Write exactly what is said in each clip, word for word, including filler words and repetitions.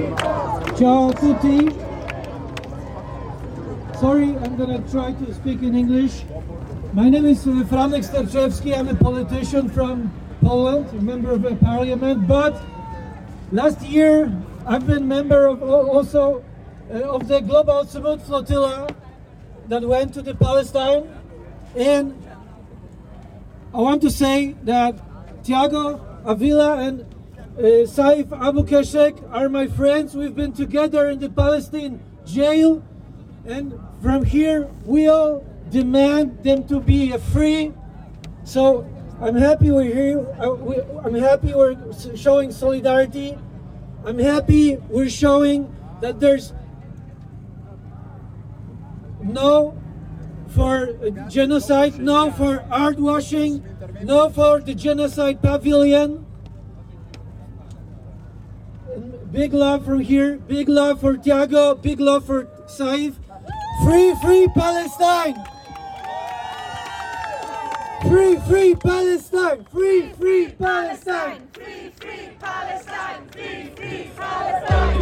Ciao a tutti. Sorry, I'm gonna try to speak in English. My name is uh, Franek Sterczewski. I'm a politician from Poland, a member of the parliament. But last year, I've been member of also uh, of the Global Sumut Flotilla that went to the Palestine. And I want to say that Thiago Avila and uh, Saif Abu Keshek are my friends. We've been together in the Palestine jail, and from here we all demand them to be free. So I'm happy we're here. I'm happy we're showing solidarity. I'm happy we're showing that there's no for genocide, no for art washing, no for the genocide pavilion. Big love from here, big love for Thiago, big love for Saif. Free, free Palestine! Free, free Palestine! Free, free Palestine! Free, free Palestine! Free, free Palestine!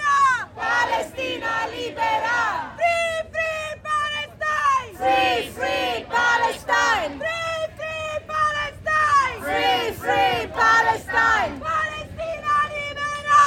Free, free